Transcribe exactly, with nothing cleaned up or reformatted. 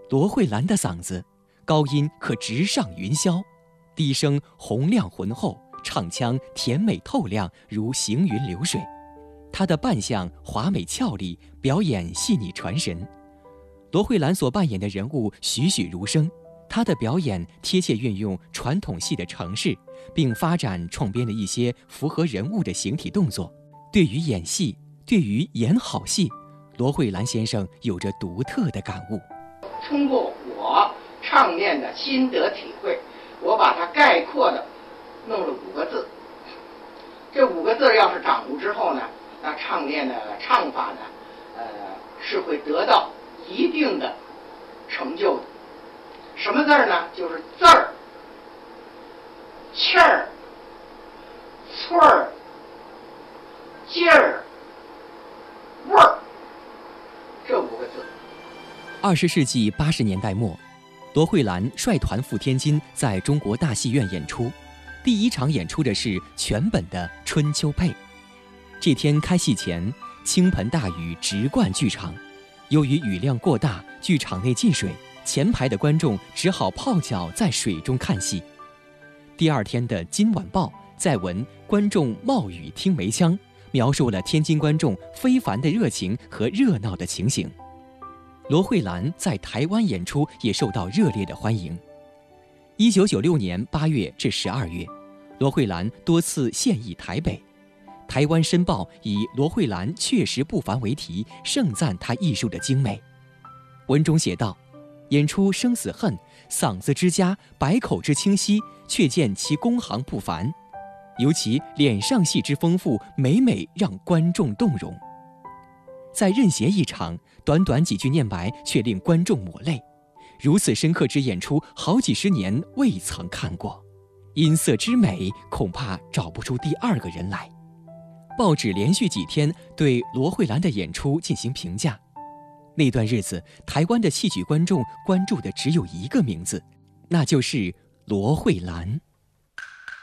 罗慧兰的嗓子，高音可直上云霄，低声洪亮浑厚，唱腔甜美透亮，如行云流水。她的扮相华美俏丽，表演细腻传神。罗慧兰所扮演的人物栩栩如生，她的表演贴切运用传统戏的程式，并发展创编了一些符合人物的形体动作。对于演戏，对于演好戏，罗慧兰先生有着独特的感悟。 通过我唱念的心得体会，我把它概括的弄了五个字。这五个字要是掌握之后呢，那唱念的唱法呢，呃，是会得到一定的成就的。什么字儿呢？就是字儿、气儿、寸儿、劲儿、味儿，这五个字。 二十世纪八十年代末，罗慧兰率团赴天津，在中国大戏院演出。第一场演出的是全本的《春秋配》。这天开戏前，倾盆大雨直灌剧场，由于雨量过大，剧场内进水，前排的观众只好泡脚在水中看戏。第二天的《今晚报》在文观众冒雨听梅腔，描述了天津观众非凡的热情和热闹的情形。罗慧兰在台湾演出也受到热烈的欢迎。一九九六年八月至十二月，罗慧兰多次现役台北。台湾《申报》以罗慧兰确实不凡为题，盛赞她艺术的精美。文中写道：演出生死恨，嗓子之佳，百口之清晰，却见其工行不凡，尤其脸上戏之丰富，每每让观众动容。在任贤一场，短短几句念白却令观众抹泪，如此深刻之演出，好几十年未曾看过。音色之美，恐怕找不出第二个人来。报纸连续几天对罗慧兰的演出进行评价。那段日子，台湾的戏曲观众关注的只有一个名字，那就是罗慧兰。